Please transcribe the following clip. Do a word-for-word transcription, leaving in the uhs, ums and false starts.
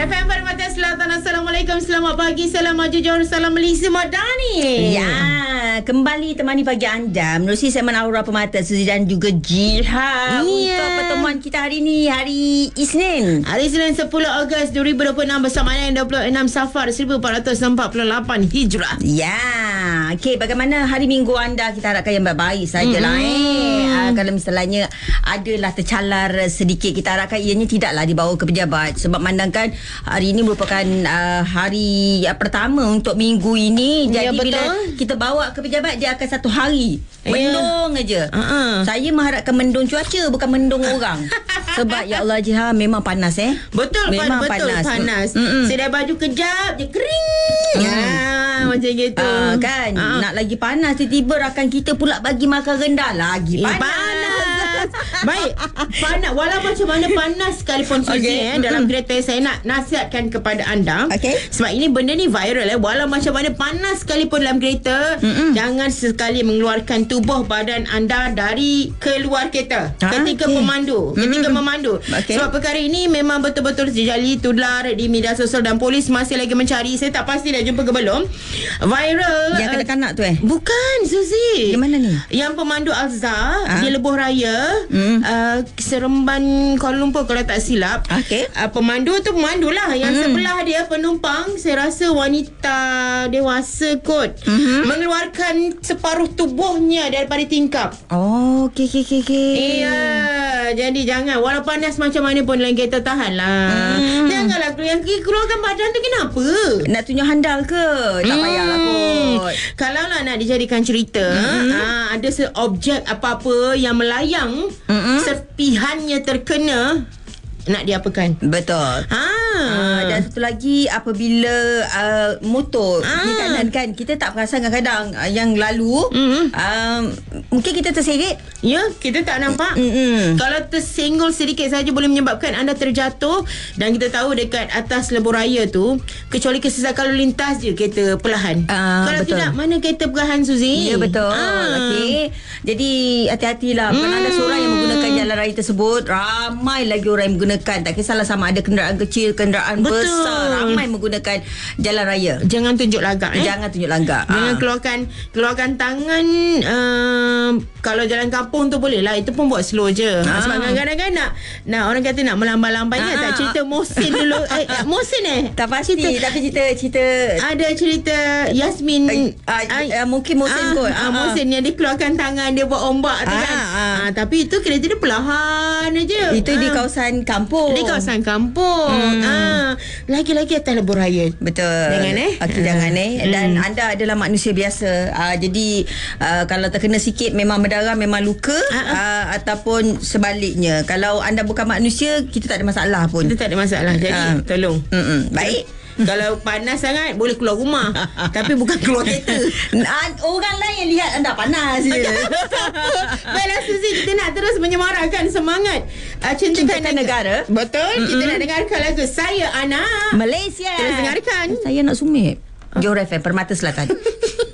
F M Permata Selatan. Assalamualaikum, selamat pagi, salam jujur, salam Malaysia Madani. Ya, kembali temani pagi anda menerusi segmen Aura Permata Suzy dan juga Jiha. Ya. Untuk pertemuan kita hari ini, hari Isnin. Hari Isnin sepuluh Ogos dua ribu dua puluh enam bersama yang dua puluh enam Safar seribu empat ratus empat puluh lapan Hijrah. Ya, okey, bagaimana hari Minggu anda? Kita harapkan yang baik-baik sajalah mm-hmm. eh. Uh, kalau misalnya adalah tercalar sedikit, kita harapkan ianya tidaklah dibawa ke pejabat, sebab mandangkan hari ini merupakan uh, hari uh, pertama untuk minggu ini. Ya, jadi betul. bila kita bawa ke pejabat, dia akan satu hari mendung ya. aja. Uh-uh. Saya mengharapkan mendung cuaca, bukan mendung orang. Sebab ya Allah Jiha, memang panas eh. Betul, memang pan, betul panas, panas. Mm-mm. Saya dah baju kejap je kering. Mm. Ya, macam gitu. Uh, kan uh. Nak lagi panas, tiba-tiba rakan kita pula bagi makan rendah, lagi Eh, panas, panas. Baik, panas. Walau macam mana panas sekalipun Suzy, Okay. eh, dalam kereta saya nak nasihatkan kepada anda. Okay. Sebab ini benda ni viral eh. Walau macam mana panas sekalipun dalam kereta, Mm-mm. jangan sekali mengeluarkan tubuh badan anda dari keluar kereta Ah, ketika okay. memandu. Ketika Mm-mm. memandu. Okay. Sebab perkara ini memang betul-betul terjadi, tular di media sosial dan polis masih lagi mencari. Saya tak pasti dah jumpa ke belum. Viral. Yang uh, kanak-kanak tu eh. Bukan, Suzy. Di mana ni? Yang pemandu Alza Ah. di Lebuh Raya, Hmm. uh, Seremban Kuala Lumpur kalau tak silap. Okey. Uh, pemandu tu pemandu lah. Yang Hmm. sebelah dia penumpang, saya rasa wanita dewasa kot, Mhm. mengeluarkan separuh tubuhnya daripada tingkap. Oh, okey okey okey okey. Iya, jadi jangan. Walau panas macam mana pun dalam kereta, tahan lah. Hmm. Janganlah yang keluarkan badan tu, kenapa? Nak tunjuk handal ke? Tak Hmm. payahlah kot. Kalau lah nak dijadikan cerita, Mm-hmm. aa, ada seobjek apa-apa yang melayang, Mm-mm. serpihannya terkena, nak diapakan? Betul. Ha. Uh, dan satu lagi, apabila uh, motor Ah. di kanan kan, kita tak perasan kadang-kadang uh, yang lalu Mm. um, mungkin kita terseret. Ya, kita tak nampak. Mm-mm. Kalau tersenggol sedikit saja boleh menyebabkan anda terjatuh. Dan kita tahu dekat atas Lebuh Raya tu, kecuali kesesakan lalu lintas je kereta perlahan. Ah, Kalau betul. tidak, mana kereta perlahan, Suzy? Ya, betul. Ah. Okey. Jadi hati-hatilah. Bukan Hmm. ada seorang yang menggunakan jalan raya tersebut, ramai lagi orang yang menggunakan. Tak kisahlah sama ada kenderaan kecil, kenderaan Betul. besar, ramai menggunakan jalan raya. Jangan tunjuk lagak eh. Jangan tunjuk langgar. Jangan Ah. keluarkan keluarkan tangan. uh, Kalau jalan kampung tu boleh lah, itu pun buat slow je. Ah. Sebab kadang-kadang kan nak, nak orang kata nak melambai-lambai. Ingat Ah. tak cerita Mohsin dulu? eh, eh, Mohsin eh? Tak pasti, Cerita- tapi cerita cerita Ada cerita Yasmin. Ah, ah, mungkin Mohsin ah, kot. ah, Ah, Mohsin yang dia keluarkan tangan, dia buat ombak tu Ah, kan. ah. Ah, tapi itu kereta dia perlahan aja. Itu di Ah. kawasan kampung. Di kawasan kampung. Hmm. Ah, lagi-lagi atas Lebuh Raya. Betul. Jangan, eh? Okey, Ah. jangan eh. Dan Hmm. anda adalah manusia biasa. Uh, jadi uh, kalau terkena sikit memang berdarah, memang luka, Ah, ah. uh, ataupun sebaliknya. Kalau anda bukan manusia, kita tak ada masalah pun. Kita tak ada masalah. Jadi Ah. tolong. Mm-mm. Baik. Kalau panas sangat boleh keluar rumah, tapi bukan keluar kereta. Nah, orang lain yang lihat anda panas je. Baiklah Suzy, kita nak terus menyemarakkan semangat uh, cintakan Cintakan negara. Betul. Mm-mm. Kita nak dengarkan lagu Saya Anak Malaysia. Terus dengarkan. Saya nak sumit. Johor F M Permata Selatan.